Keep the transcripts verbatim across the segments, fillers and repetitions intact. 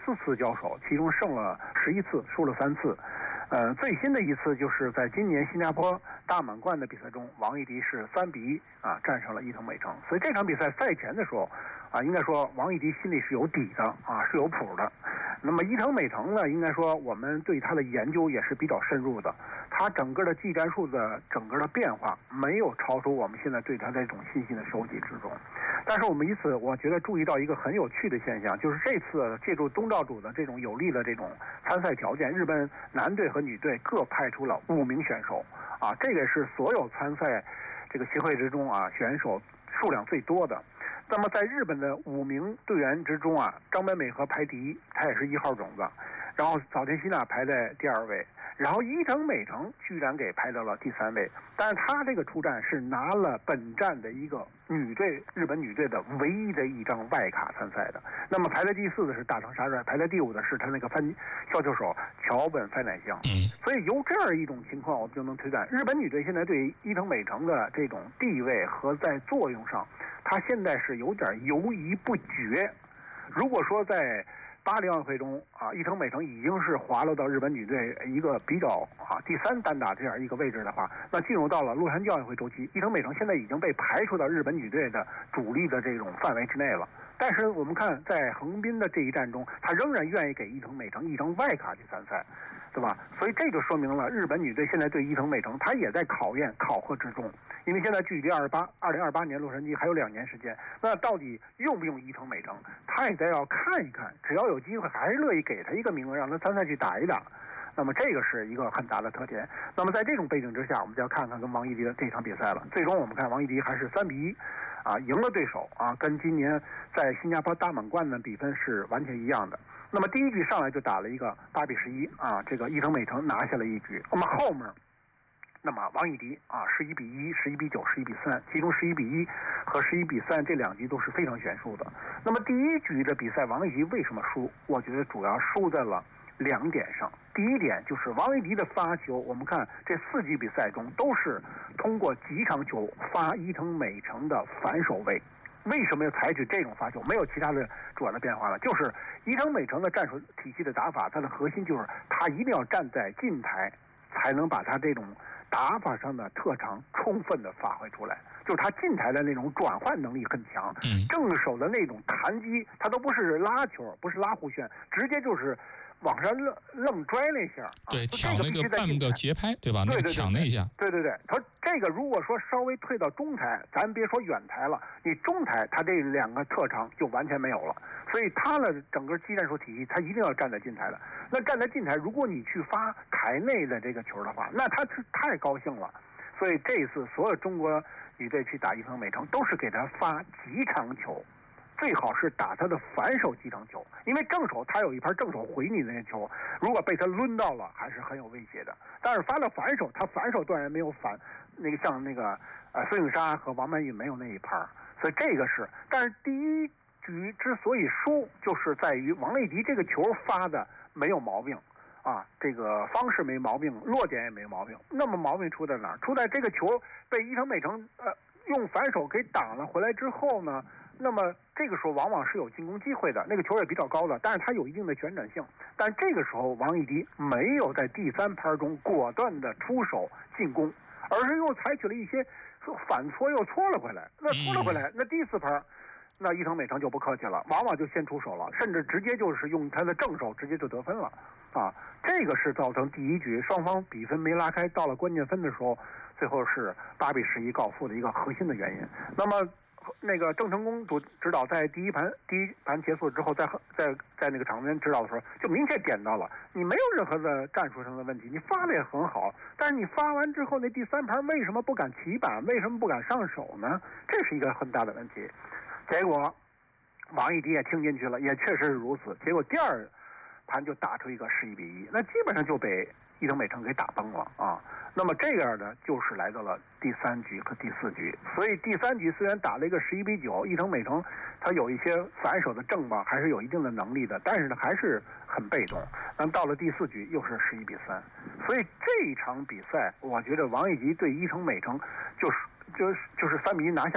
四次交手，其中胜了十一次，输了三次。呃，最新的一次就是在今年新加坡大满贯的比赛中，王艺迪是三比一啊战胜了伊藤美诚。所以这场比赛赛前的时候啊，应该说王艺迪心里是有底的啊，是有谱的。那么伊藤美诚呢，应该说我们对他的研究也是比较深入的，他整个的技战术的整个的变化没有超出我们现在对他这种信息的收集之中。但是我们以此我觉得注意到一个很有趣的现象，就是这次借助东道主的这种有利的这种参赛条件，日本男队和女队各派出了五名选手啊，这个是所有参赛这个协会之中啊选手数量最多的。那么在日本的五名队员之中啊，张本美和排第一，他也是一号种子，然后早田希娜排在第二位，然后伊藤美诚居然给排到了第三位，但是他这个出战是拿了本站的一个女队日本女队的唯一的一张外卡参赛的。那么排在第四的是大藤沙帅，排在第五的是他那个翻削球手桥本范乃香。所以由这样一种情况，我们就能推断日本女队现在对伊藤美诚的这种地位和在作用上，他现在是有点犹疑不决。如果说在巴黎奥运会中啊，伊藤美诚已经是滑落到日本女队一个比较啊第三单打这样一个位置的话，那进入到了洛杉矶奥运会周期，伊藤美诚现在已经被排除到日本女队的主力的这种范围之内了。但是我们看在横滨的这一战中，他仍然愿意给伊藤美诚一张外卡去参赛，对吧？所以这就说明了日本女队现在对伊藤美诚，他也在考验考核之中。因为现在距离二十八二零二八年洛杉矶还有两年时间，那到底用不用伊藤美诚，他也得要看一看，只要有机会还是乐意给他一个名额让他参赛去打一打。那么这个是一个很大的特点。那么在这种背景之下，我们就要看看跟王艺迪的这场比赛了。最终我们看王艺迪还是三比一啊赢了对手啊，跟今年在新加坡大满贯的比分是完全一样的。那么第一局上来就打了一个八比十一啊，这个伊藤美诚拿下了一局。那么后面那么王艺迪啊，十一比一、十一比九、十一比三，其中十一比一和十一比三这两局都是非常悬殊的。那么第一局的比赛，王艺迪为什么输？我觉得主要输在了两点上。第一点就是王艺迪的发球，我们看这四局比赛中都是通过几场球发伊藤美诚的反手位。为什么要采取这种发球？没有其他的主要的变化了，就是伊藤美诚的战术体系的打法，它的核心就是他一定要站在近台，才能把他这种打法上的特长充分的发挥出来，就是他近台的那种转换能力很强，正手的那种弹击，他都不是拉球，不是拉弧旋，直接就是往上愣愣拽那下， 对，抢那个半个节拍，对吧？ 对对对， 那个抢那一下， 对对对，他这个如果说稍微退到中台，咱别说远台了，你中台他这两个特长就完全没有了。所以他的整个技战术体系，他一定要站在近台的。那站在近台，如果你去发台内的这个球的话，那他是太高兴了。所以这一次所有中国女队去打伊藤美诚，都是给他发极长球。最好是打他的反手击长球，因为正手他有一盘正手回你的那球，如果被他抡到了，还是很有威胁的。但是发了反手，他反手断然没有反那个像那个呃孙颖莎和王曼玉没有那一盘，所以这个是。但是第一局之所以输，就是在于王艺迪这个球发的没有毛病啊，这个方式没毛病，落点也没毛病。那么毛病出在哪儿？出在这个球被伊藤美诚呃用反手给挡了回来之后呢？那么这个时候往往是有进攻机会的，那个球也比较高的，但是它有一定的旋转性。但这个时候王艺迪没有在第三盘中果断的出手进攻，而是又采取了一些反搓又搓了回来。那搓了回来，那第四盘，那伊藤美诚就不客气了，往往就先出手了，甚至直接就是用他的正手直接就得分了啊！这个是造成第一局双方比分没拉开，到了关键分的时候，最后是八比十一告负的一个核心的原因。那么那个郑成功主指导在第一盘第一盘结束之后，在在在那个场边指导的时候，就明确点到了，你没有任何的战术上的问题，你发的也很好，但是你发完之后，那第三盘为什么不敢起板，为什么不敢上手呢？这是一个很大的问题。结果王艺迪也听进去了，也确实是如此。结果第二盘就打出一个十一比一，那基本上就被伊藤美诚给打崩了啊。那么这样呢，就是来到了第三局和第四局。所以第三局虽然打了一个十一比九，伊藤美诚他有一些反手的正吧，还是有一定的能力的，但是呢还是很被动。那么到了第四局又是十一比三，所以这一场比赛，我觉得王艺迪对伊藤美诚就是就是就是三比一拿下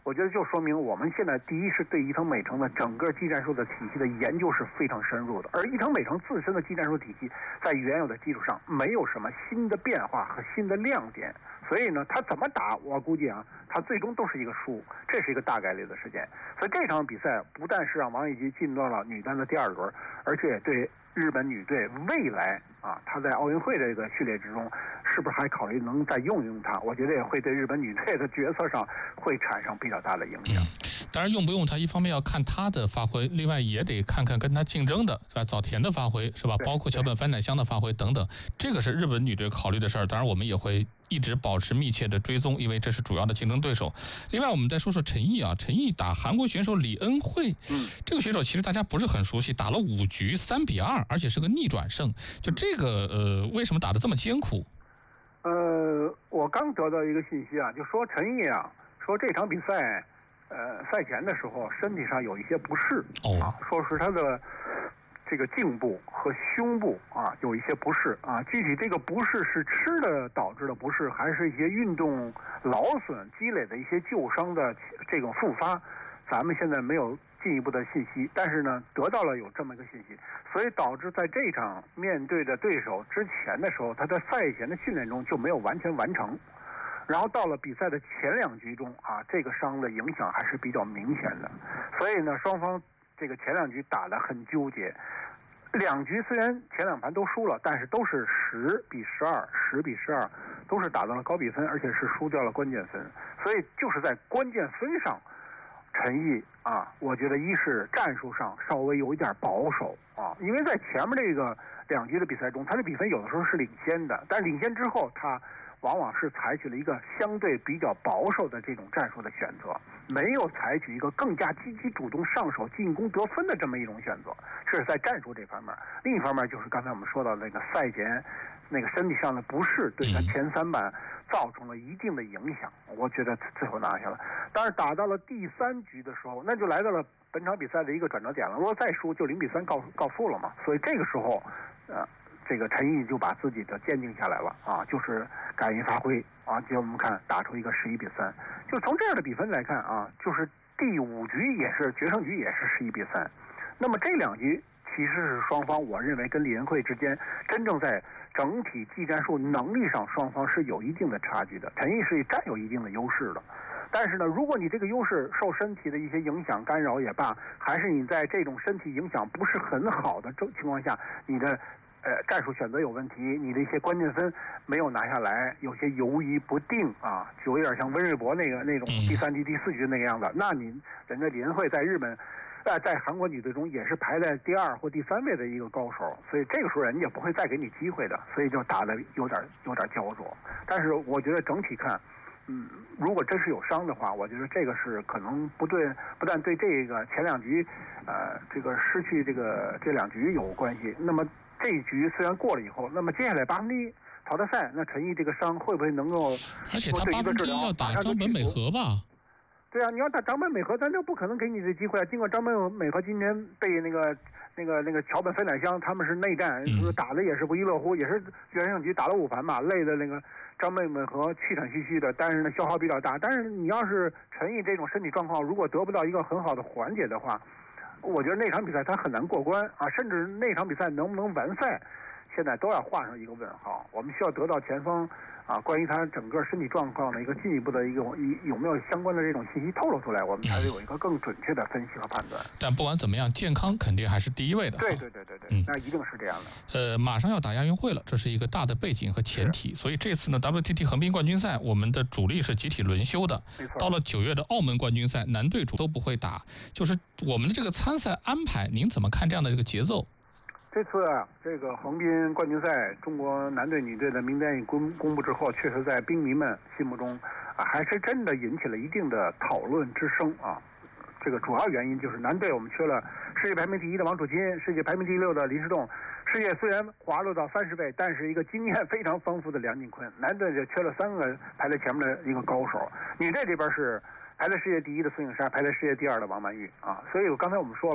我觉得就说明我们现在第一是对伊藤美诚的整个技战术的体系的研究是非常深入的，而伊藤美诚自身的技战术体系在原有的基础上没有什么新的变化和新的亮点，所以呢，他怎么打，我估计啊，他最终都是一个输，这是一个大概率的事件。所以这场比赛不但是让王艺迪进到了女单的第二轮，而且对日本女队未来啊，她在奥运会的这个序列之中，是不是还考虑能再用一用她？我觉得也会对日本女队的决策上会产生比较大的影响。 嗯，当然用不用她，一方面要看她的发挥，另外也得看看跟她竞争的是吧？早田的发挥是吧？包括桥本帆乃香的发挥等等，这个是日本女队考虑的事儿。当然我们也会一直保持密切的追踪，因为这是主要的竞争对手。另外我们再说说陈毅啊，陈毅打韩国选手李恩惠， 嗯， 这个选手其实大家不是很熟悉，打了五局三比二，而且是个逆转胜。就这个呃，为什么打得这么艰苦？ 呃，我刚得到一个信息啊，就说陈毅啊，说这场比赛，呃，赛前的时候身体上有一些不适， 哦， 啊，说是他的这个颈部和胸部啊有一些不适啊，具体这个不适是吃的导致的不适，还是一些运动劳损积累的一些旧伤的这种复发，咱们现在没有进一步的信息，但是呢，得到了有这么一个信息，所以导致在这场面对的对手之前的时候，他在赛前的训练中就没有完全完成，然后到了比赛的前两局中啊，这个伤的影响还是比较明显的，所以呢，双方这个前两局打得很纠结，两局虽然前两盘都输了，但是都是十比十二、十比十二，都是打到了高比分，而且是输掉了关键分，所以就是在关键分上。陈毅啊，我觉得一是战术上稍微有一点保守啊，因为在前面这个两局的比赛中，他的比分有的时候是领先的，但领先之后，他往往是采取了一个相对比较保守的这种战术的选择，没有采取一个更加积极主动上手进攻得分的这么一种选择，这是在战术这方面。另一方面就是刚才我们说到那个赛前那个身体上的不适，对他前三板造成了一定的影响，我觉得最后拿下了。但是打到了第三局的时候，那就来到了本场比赛的一个转折点了。如果再输，就零比三告告负了嘛。所以这个时候，呃，这个陈毅就把自己的坚定下来了啊，就是敢于发挥啊。就我们看打出一个十一比三，就从这样的比分来看啊，就是第五局也是决胜局也是十一比三。那么这两局其实是双方，我认为跟李恩惠之间真正在整体技战术能力上，双方是有一定的差距的。陈毅是占有一定的优势的，但是呢，如果你这个优势受身体的一些影响干扰也罢，还是你在这种身体影响不是很好的情况下，你的呃战术选择有问题，你的一些关键分没有拿下来，有些犹豫不定啊，就有点像温瑞博那个那种第三局第四局那个样子。那你人家李恩惠在日本。在在韩国女队中也是排在第二或第三位的一个高手，所以这个时候人家不会再给你机会的，所以就打得有点有点焦灼。但是我觉得整体看，嗯，如果真是有伤的话，我觉得这个是可能不对，不但对这个前两局，呃，这个失去这个这两局有关系。那么这一局虽然过了以后，那么接下来八分之一淘汰赛，那陈毅这个伤会不会能够？ 而且他八分之一要打张本美和吧？ 对啊，你要打张本美和，咱就不可能给你这机会啊。尽管张本美和今天被那个、那个、那个桥本飞乃香他们是内战，嗯、打的也是不亦乐乎，也是决胜局打了五盘吧，累的那个张本美和气喘吁吁的，但是呢消耗比较大。但是你要是陈毅这种身体状况，如果得不到一个很好的缓解的话，我觉得那场比赛他很难过关啊，甚至那场比赛能不能完赛，现在都要画上一个问号。我们需要得到前方。啊，关于他整个身体状况的一个进一步的一个有没有相关的这种信息透露出来，我们才会有一个更准确的分析和判断。 但不管怎么样，健康肯定还是第一位的。 对对对对对，嗯，那一定是这样的。 呃，马上要打亚运会了，这是一个大的背景和前提，所以这次呢 W T T 横滨冠军赛，我们的主力是集体轮休的。 没错。 到了九月的澳门冠军赛，男队主都不会打，就是我们的这个参赛安排，您怎么看这样的这个节奏？ 这次啊，这个横滨冠军赛，中国男队、女队的名单一公公布之后，确实在兵迷们心目中啊，还是真的引起了一定的讨论之声啊。这个主要原因就是男队我们缺了世界排名第一的王楚钦，世界排名第六的林诗栋，世界虽然滑落到三十位，但是一个经验非常丰富的梁靖昆。男队就缺了三个排在前面的一个高手，女队这边是排在世界第一的孙颖莎，排在世界第二的王曼玉啊。所以刚才我们说了啊，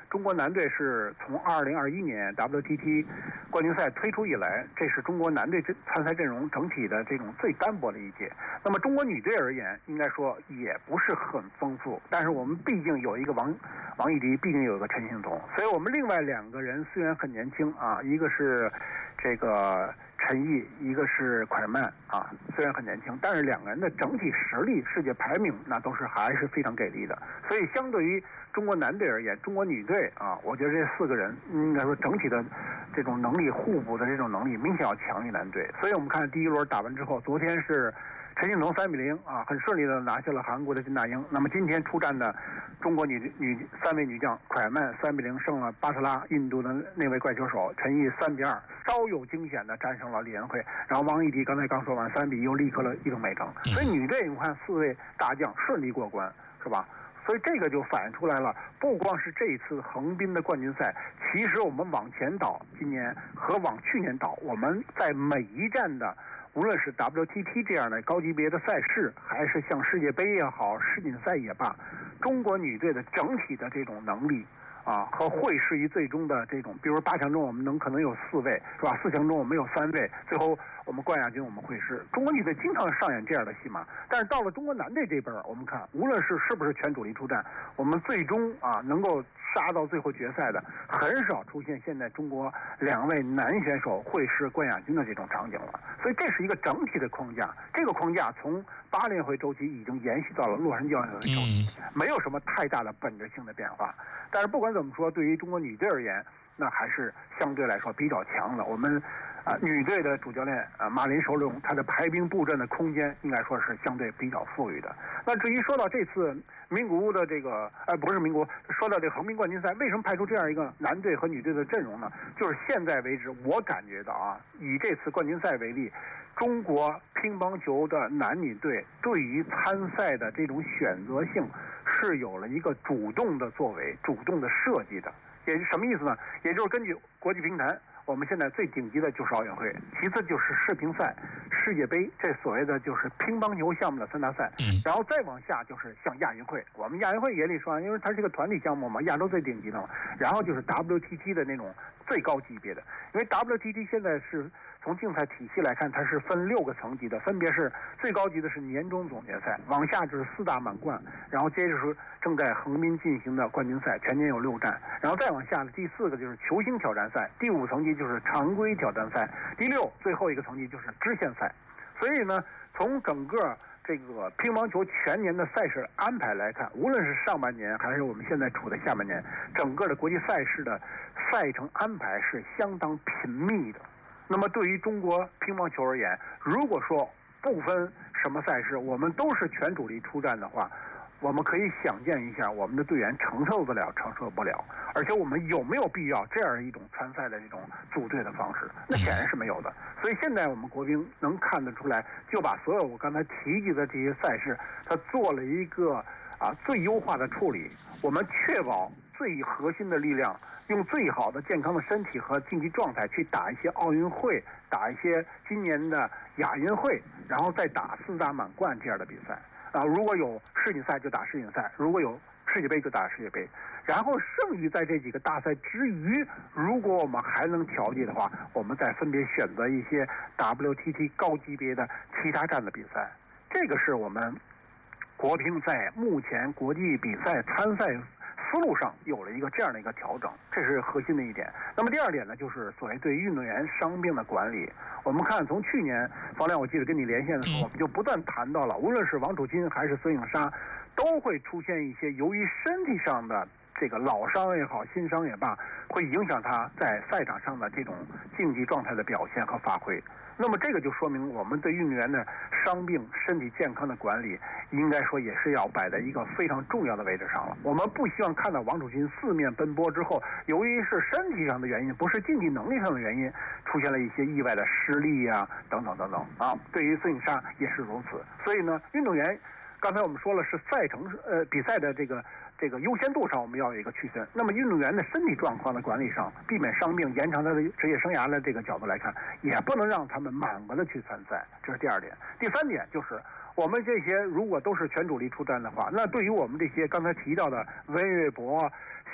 中国男队是从二零二一年 W T T 冠军赛推出以来，这是中国男队参赛阵容整体的这种最单薄的一届。那么中国女队而言，应该说也不是很丰富，但是我们毕竟有一个王王艺迪，毕竟有一个陈幸同，所以我们另外两个人虽然很年轻啊，一个是这个陈毅，一个是蒯曼啊，虽然很年轻，但是两个人的整体实力、世界排名那都是还是非常给力的。所以相对于中国男队而言，中国女队啊，我觉得这四个人应该说整体的这种能力互补的这种能力明显要强于男队。所以我们看第一轮打完之后，昨天是陈幸同三比零啊，很顺利的拿下了韩国的金大英。那么今天出战的中国女女三位女将，蒯曼三比零胜了巴特拉，印度的那位怪球手，陈毅三比二稍有惊险的战胜了李延慧。然后王艺迪刚才刚说完三比一又力克了伊藤美诚。所以女队你看四位大将顺利过关，是吧？所以这个就反映出来了，不光是这一次横滨的冠军赛，其实我们往前倒，今年和往去年倒，我们在每一站的无论是 W T T 这样的高级别的赛事，还是像世界杯也好，世锦赛也罢，中国女队的整体的这种能力啊，和会师于最终的这种，比如八强中我们能可能有四位，是吧？四强中我们有三位，最后我们冠亚军我们会师。中国女队经常上演这样的戏码，但是到了中国男队这边，我们看无论是是不是全主力出战，我们最终啊能够杀到最后决赛的，很少出现现在中国两位男选手会师冠亚军的这种场景了。所以这是一个整体的框架，这个框架从八连回周期已经延续到了洛杉矶奥运会周期，没有什么太大的本质性的变化。但是不管怎么说，对于中国女队而言，那还是相对来说比较强的。我们啊、呃，女队的主教练啊马林首龙，他的排兵布阵的空间应该说是相对比较富裕的。那至于说到这次名古屋的这个，呃，不是名古屋，说到这个横滨冠军赛，为什么派出这样一个男队和女队的阵容呢？就是现在为止，我感觉到啊，以这次冠军赛为例，中国乒乓球的男女队对于参赛的这种选择性是有了一个主动的作为、主动的设计的。也是什么意思呢？也就是根据国际乒坛，我们现在最顶级的就是奥运会，其次就是世乒赛、世界杯，这所谓的就是乒乓球项目的三大赛，然后再往下就是像亚运会，我们亚运会也得说，因为它是个团体项目嘛，亚洲最顶级的嘛，然后就是 W T T 的那种最高级别的，因为 W T T 现在是从竞赛体系来看，它是分六个层级的，分别是最高级的是年终总决赛，往下就是四大满贯，然后接着是正在横滨进行的冠军赛，全年有六站，然后再往下的第四个就是球星挑战赛，第五层级就是常规挑战赛，第六最后一个层级就是支线赛。所以呢，从整个这个乒乓球全年的赛事安排来看，无论是上半年还是我们现在处的下半年，整个的国际赛事的赛程安排是相当频密的。那么对于中国乒乓球而言，如果说不分什么赛事，我们都是全主力出战的话，我们可以想见一下我们的队员承受得了承受不了，而且我们有没有必要这样一种参赛的这种组队的方式，那显然是没有的。所以现在我们国乒能看得出来，就把所有我刚才提及的这些赛事，它做了一个啊最优化的处理，我们确保最核心的力量，用最好的健康的身体和竞技状态去打一些奥运会，打一些今年的亚运会，然后再打四大满贯这样的比赛啊。如果有世锦赛就打世锦赛，如果有世界杯就打世界杯，然后剩余在这几个大赛之余，如果我们还能调节的话，我们再分别选择一些 W T T 高级别的其他站的比赛。这个是我们国乒在目前国际比赛参赛思路上有了一个这样的一个调整，这是核心的一点。那么第二点呢，就是所谓对运动员伤病的管理。我们看从去年方亮，我记得跟你连线的时候，我们就不断谈到了，无论是王楚钦还是孙颖莎，都会出现一些由于身体上的这个老伤也好，新伤也罢，会影响他在赛场上的这种竞技状态的表现和发挥。那么这个就说明我们对运动员的伤病、身体健康的管理，应该说也是要摆在一个非常重要的位置上了。我们不希望看到王楚钦四面奔波之后，由于是身体上的原因，不是竞技能力上的原因，出现了一些意外的失利呀、啊，等等等等啊。对于孙颖莎也是如此。所以呢，运动员刚才我们说了是赛程呃比赛的这个。这个优先度上我们要有一个区分。那么运动员的身体状况的管理上，避免伤病、延长他的职业生涯的这个角度来看，也不能让他们满额的去参赛，这是第二点。第三点就是我们这些如果都是全主力出战的话，那对于我们这些刚才提到的温瑞博、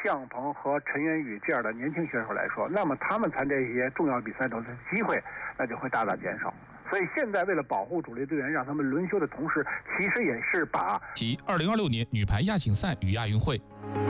向鹏和陈元宇这样的年轻选手来说，那么他们参加一些重要比赛中的机会那就会大大减少。所以现在为了保护主力队员，让他们轮休的同时，其实也是把及二零二六年女排亚锦赛与亚运会。